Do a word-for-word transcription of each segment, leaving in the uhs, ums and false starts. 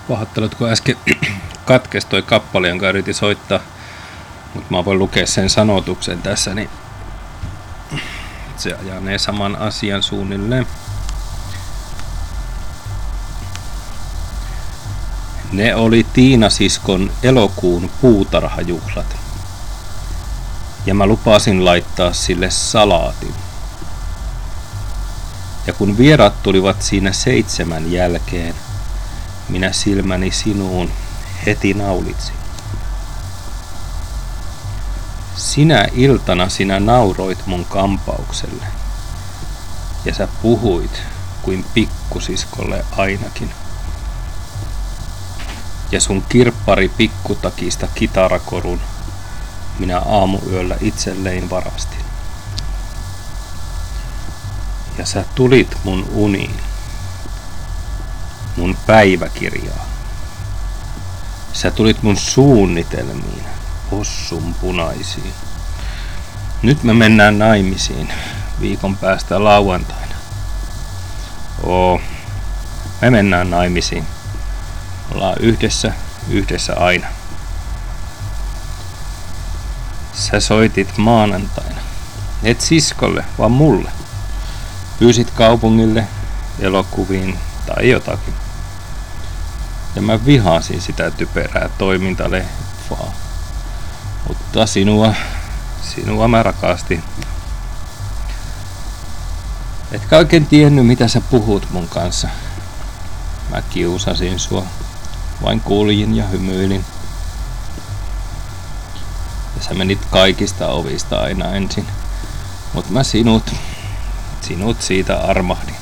Pahoittelut, kun äsken katkesi toi kappale, jonka yritin soittaa, mutta mä voin lukea sen sanotuksen tässä, niin se ajanee saman asian suunnilleen. Ne oli Tiina-siskon elokuun puutarhajuhlat, ja mä lupasin laittaa sille salaatin. Ja kun vieraat tulivat siinä seitsemän jälkeen, minä silmäni sinuun heti naulitsin. Sinä iltana sinä nauroit mun kampaukselle, ja sä puhuit kuin pikkusiskolle ainakin. Ja sun kirppari pikkutakista kitarakorun minä aamuyöllä itselleen varastin. Ja sä tulit mun uniin, mun päiväkirjaa. Sä tulit mun suunnitelmiin, possun punaisiin. Nyt me mennään naimisiin viikon päästä lauantaina. Oo, me mennään naimisiin. Ollaan yhdessä, yhdessä aina. Sä soitit maanantaina. Et siskolle, vaan mulle. Pyysit kaupungille, elokuviin tai jotakin. Ja mä vihasin sitä typerää toimintaleffaa. Mutta sinua, sinua mä rakastin. Etkä oikein tiennyt, mitä sä puhut mun kanssa. Mä kiusasin sua. Vain kuulijin ja hymyilin. Ja sä menit kaikista ovista aina ensin. Mut mä sinut, sinut siitä armahdin.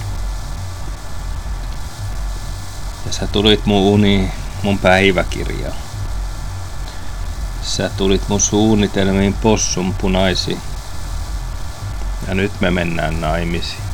Ja sä tulit mun uniin, mun päiväkirjaan. Sä tulit mun suunnitelmiin possun punaisiin. Ja nyt me mennään naimisiin.